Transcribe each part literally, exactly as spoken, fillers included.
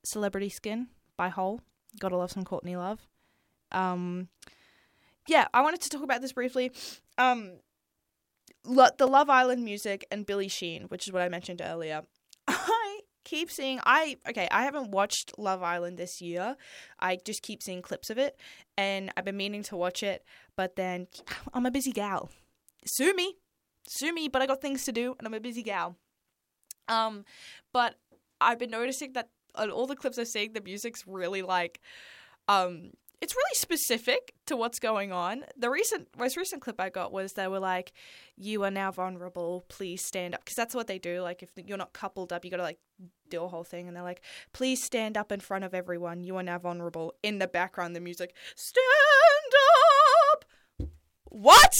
Celebrity Skin by Hole. Gotta love some Courtney Love. Um, yeah, I wanted to talk about this briefly. Um, lo- the Love Island music and Billie Sheen, which is what I mentioned earlier. I keep seeing, I, okay, I haven't watched Love Island this year. I just keep seeing clips of it, and I've been meaning to watch it, but then I'm a busy gal. Sue me. Sue me, but I got things to do, and I'm a busy gal. Um, but I've been noticing that on all the clips I'm seeing, the music's really, like, um... it's really specific to what's going on. The recent, most recent clip I got was they were like, you are now vulnerable, please stand up. Because that's what they do. Like, if you're not coupled up, you got to, like, do a whole thing. And they're like, please stand up in front of everyone. You are now vulnerable. In the background, the music, stand up! What?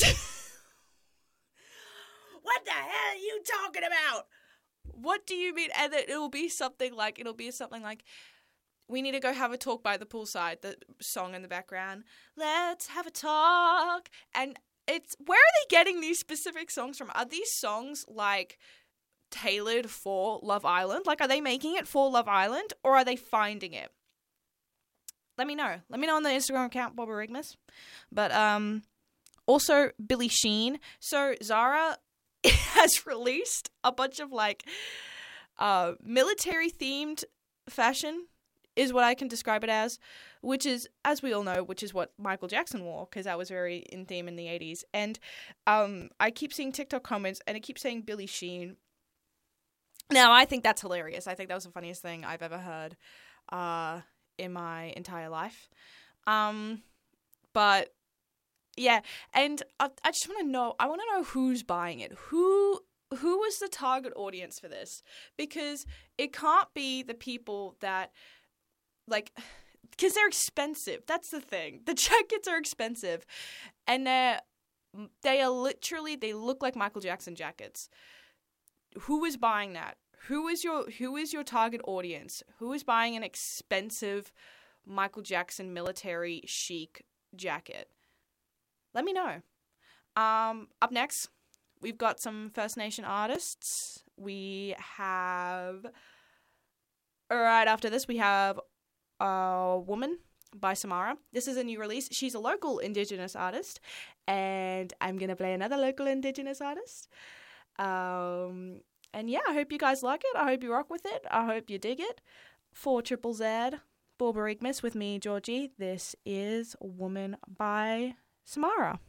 What the hell are you talking about? What do you mean? And it will be something like, it'll be something like, we need to go have a talk by the poolside, the song in the background. Let's have a talk. And it's, where are they getting these specific songs from? Are these songs, like, tailored for Love Island? Like, are they making it for Love Island, or are they finding it? Let me know. Let me know on the Instagram account, Bob Rigmus. But, um, also, Billie Sheen. So, Zara has released a bunch of, like, uh, military-themed fashion, is what I can describe it as, which is, as we all know, which is what Michael Jackson wore, because that was very in theme in the eighties. And um, I keep seeing TikTok comments, and it keeps saying Billie Sheen. Now, I think that's hilarious. I think that was the funniest thing I've ever heard uh, in my entire life. Um, but, yeah, and I, I just want to know, I want to know who's buying it. Who... Who was the target audience for this? Because it can't be the people that... like, because they're expensive. That's the thing. The jackets are expensive. And they're, they are literally, they look like Michael Jackson jackets. Who is buying that? Who is your, who is your target audience? Who is buying an expensive Michael Jackson military chic jacket? Let me know. Um, up next, we've got some First Nation artists. We have, right after this, we have A Woman by Samara. This is a new release. She's a local Indigenous artist, and I'm going to play another local Indigenous artist. Um, and yeah, I hope you guys like it. I hope you rock with it. I hope you dig it. For Triple Z, Borborigmus with me, Georgie. This is A Woman by Samara.